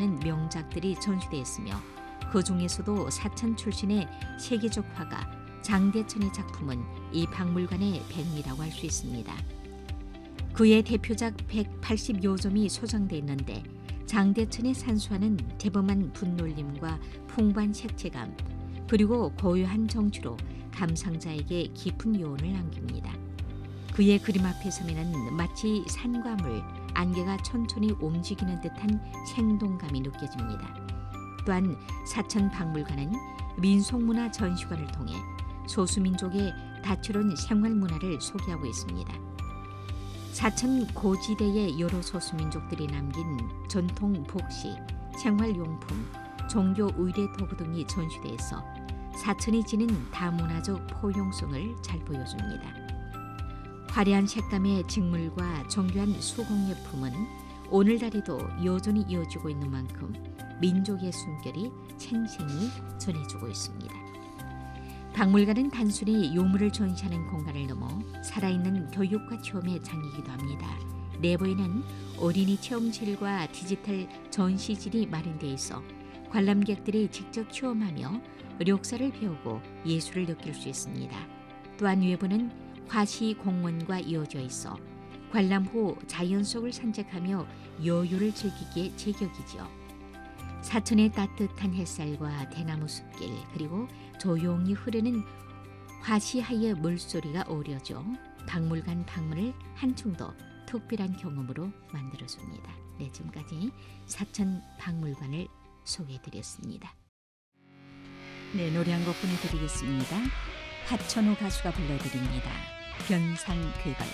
수많은 명작들이 전시되었으며 그 중에서도 사천 출신의 세계적 화가 장대천의 작품은 이 박물관의 백미라고 할 수 있습니다. 그의 대표작 180여 점이 소장되어 있는데 장대천의 산수화는 대범한 분놀림과 풍부한 색채감 그리고 고요한 정취로 감상자에게 깊은 요운을 남깁니다. 그의 그림 앞에 서면은 마치 산과 물, 안개가 천천히 움직이는 듯한 생동감이 느껴집니다. 또한 사천 박물관은 민속문화 전시관을 통해 소수민족의 다채로운 생활문화를 소개하고 있습니다. 사천 고지대의 여러 소수민족들이 남긴 전통 복시, 생활용품, 종교 의례 도구 등이 전시돼서 사천이 지닌 다문화적 포용성을 잘 보여줍니다. 화려한 색감의 직물과 정교한 수공예품은 오늘날에도 여전히 이어지고 있는 만큼 민족의 숨결이 생생히 전해주고 있습니다. 박물관은 단순히 유물을 전시하는 공간을 넘어 살아있는 교육과 체험의 장이기도 합니다. 내부에는 어린이 체험실과 디지털 전시실이 마련되어 있어 관람객들이 직접 체험하며 역사를 배우고 예술을 느낄 수 있습니다. 또한 외부는 화시 공원과 이어져 있어 관람 후 자연 속을 산책하며 여유를 즐기기에 제격이지요. 사천의 따뜻한 햇살과 대나무 숲길 그리고 조용히 흐르는 화시하의 물소리가 어우러져 박물관 방문을 한층 더 특별한 경험으로 만들어줍니다. 네, 지금까지 사천 박물관을 소개해드렸습니다. 네, 노래 한 곡 보내드리겠습니다. 하천우 가수가 불러드립니다. 변상 긁어요.